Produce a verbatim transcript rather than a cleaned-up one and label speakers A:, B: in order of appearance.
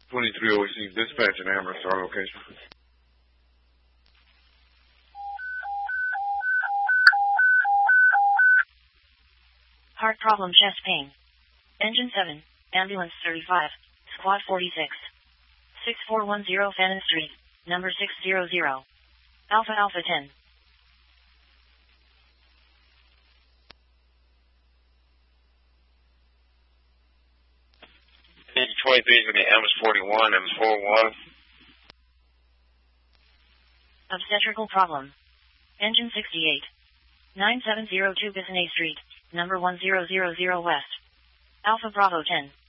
A: twenty-three O C dispatch in Amherst, our location.
B: Heart problem, chest pain. Engine seven, ambulance thirty-five, squad forty-six. six four one zero Fannin Street, number six hundred. Alpha Alpha ten.
A: twenty-three is going to be M S forty-one, M S forty-one.
B: Obstetrical problem. Engine sixty-eight. nine seven zero two Bissonnette Street, number one zero zero zero West. Alpha Bravo ten.